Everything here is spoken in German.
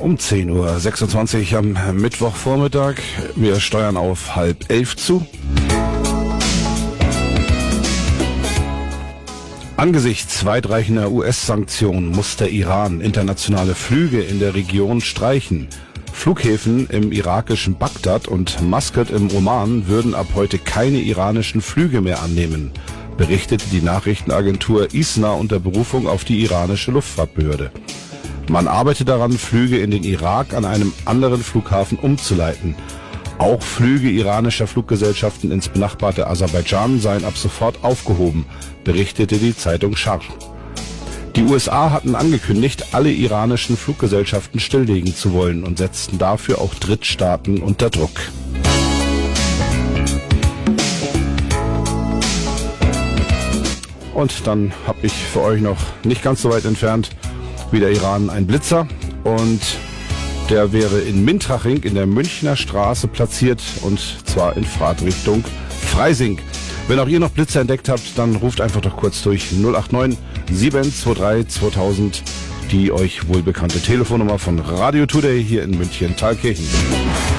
Um 10.26 Uhr am Mittwochvormittag. Wir steuern auf 10:30 zu. Angesichts weitreichender US-Sanktionen muss der Iran internationale Flüge in der Region streichen. Flughäfen im irakischen Bagdad und Maskat im Oman würden ab heute keine iranischen Flüge mehr annehmen, berichtete die Nachrichtenagentur ISNA unter Berufung auf die iranische Luftfahrtbehörde. Man arbeite daran, Flüge in den Irak an einem anderen Flughafen umzuleiten. Auch Flüge iranischer Fluggesellschaften ins benachbarte Aserbaidschan seien ab sofort aufgehoben, berichtete die Zeitung Sharq. Die USA hatten angekündigt, alle iranischen Fluggesellschaften stilllegen zu wollen und setzten dafür auch Drittstaaten unter Druck. Und dann habe ich für euch noch nicht ganz so weit entfernt wie der Iran ein Blitzer, und der wäre in Mintraching in der Münchner Straße platziert, und zwar in Fahrtrichtung Freising. Wenn auch ihr noch Blitzer entdeckt habt, dann ruft einfach doch kurz durch 089 723 2000, die euch wohlbekannte Telefonnummer von Radio Today hier in München-Thalkirchen.